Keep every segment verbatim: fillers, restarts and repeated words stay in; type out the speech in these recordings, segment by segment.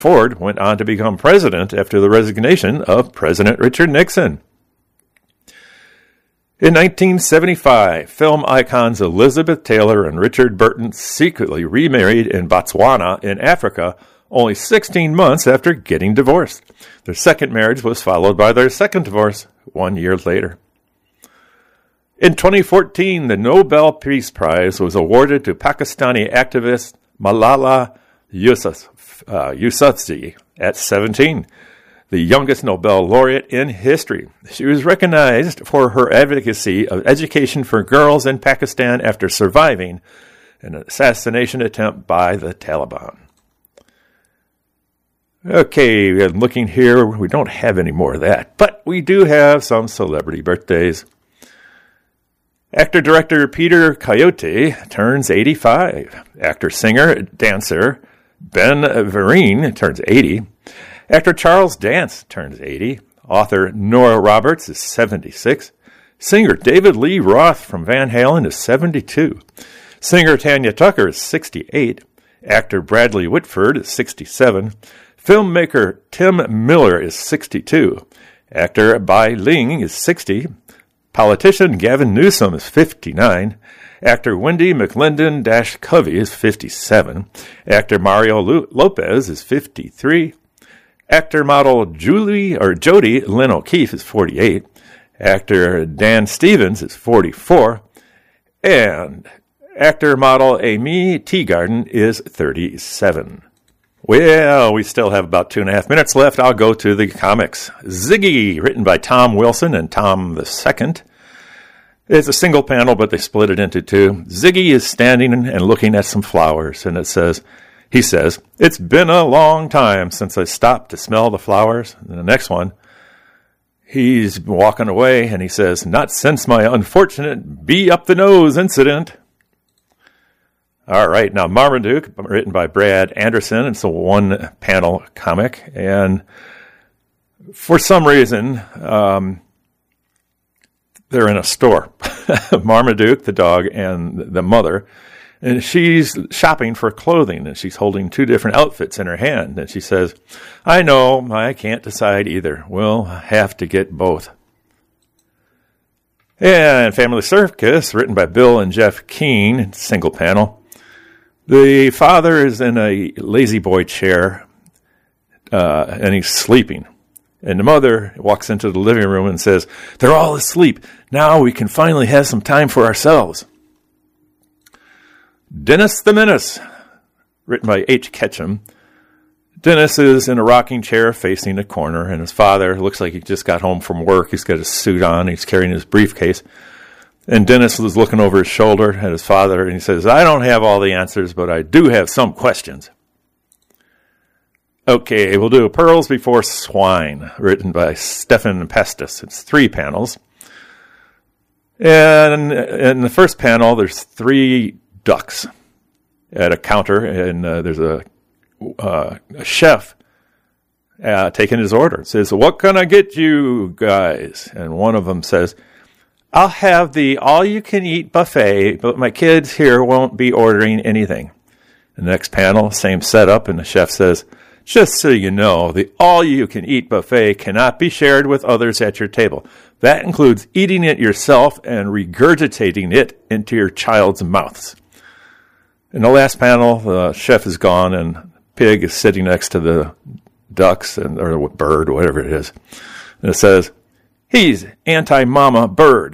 Ford went on to become president after the resignation of President Richard Nixon. In nineteen seventy-five, film icons Elizabeth Taylor and Richard Burton secretly remarried in Botswana in Africa only sixteen months after getting divorced. Their second marriage was followed by their second divorce one year later. In twenty fourteen, the Nobel Peace Prize was awarded to Pakistani activist Malala Yousaf, uh, Yousafzai at seventeen, the youngest Nobel laureate in history. She was recognized for her advocacy of education for girls in Pakistan after surviving an assassination attempt by the Taliban. Okay, looking here, we don't have any more of that, but we do have some celebrity birthdays. Actor-director Peter Coyote turns eighty-five. Actor-singer, dancer Ben Vereen turns eighty. Actor Charles Dance turns eighty. Author Nora Roberts is seventy-six. Singer David Lee Roth from Van Halen is seventy-two. Singer Tanya Tucker is sixty-eight. Actor Bradley Whitford is sixty-seven. Filmmaker Tim Miller is sixty-two. Actor Bai Ling is sixty. Politician Gavin Newsom is fifty-nine. Actor Wendy McLendon-Covey is fifty-seven. Actor Mario Lopez is fifty-three. Actor model Julie or Jody Lynn O'Keefe is forty-eight. Actor Dan Stevens is forty-four. And actor model Amy Teagarden is thirty-seven. Well, we still have about two and a half minutes left. I'll go to the comics. Ziggy, written by Tom Wilson and Tom the Second. It's a single panel, but they split it into two. Ziggy is standing and looking at some flowers, and it says, he says, "It's been a long time since I stopped to smell the flowers." And the next one, he's walking away, and he says, "Not since my unfortunate bee-up-the-nose incident." All right, now Marmaduke, written by Brad Anderson. It's a one-panel comic, and for some reason, um, they're in a store. Marmaduke, the dog, and the mother, and she's shopping for clothing, and she's holding two different outfits in her hand, and she says, "I know, I can't decide either. We'll have to get both." And Family Circus, written by Bill and Jeff Keane, single panel. The father is in a lazy boy chair, uh, and he's sleeping. And the mother walks into the living room and says, "They're all asleep. Now we can finally have some time for ourselves." Dennis the Menace, written by H. Ketchum. Dennis is in a rocking chair facing a corner, and his father looks like he just got home from work. He's got his suit on. He's carrying his briefcase. And Dennis was looking over his shoulder at his father, and he says, "I don't have all the answers, but I do have some questions." Okay, we'll do Pearls Before Swine, written by Stefan Pestis. It's three panels. And in the first panel, there's three ducks at a counter, and uh, there's a, uh, a chef uh, taking his order. It says, "What can I get you guys?" And one of them says, "I'll have the all-you-can-eat buffet, but my kids here won't be ordering anything." The next panel, same setup, and the chef says, "Just so you know, the all-you-can-eat buffet cannot be shared with others at your table. That includes eating it yourself and regurgitating it into your child's mouths." In the last panel, the chef is gone, and Pig is sitting next to the ducks, and or bird, whatever it is. And it says, "He's anti-mama bird."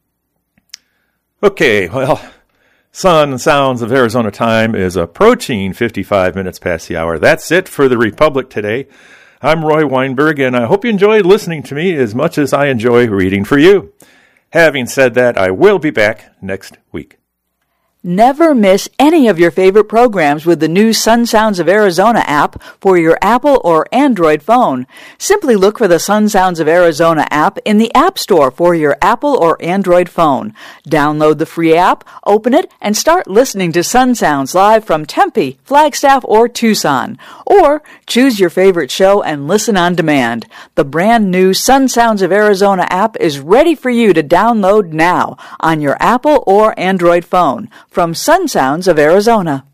Okay, well, Sun Sounds of Arizona time is approaching fifty-five minutes past the hour. That's it for the Republic today. I'm Roy Weinberg, and I hope you enjoyed listening to me as much as I enjoy reading for you. Having said that, I will be back next week. Never miss any of your favorite programs with the new Sun Sounds of Arizona app for your Apple or Android phone. Simply look for the Sun Sounds of Arizona app in the App Store for your Apple or Android phone. Download the free app, open it, and start listening to Sun Sounds live from Tempe, Flagstaff, or Tucson. Or choose your favorite show and listen on demand. The brand new Sun Sounds of Arizona app is ready for you to download now on your Apple or Android phone. From Sun Sounds of Arizona.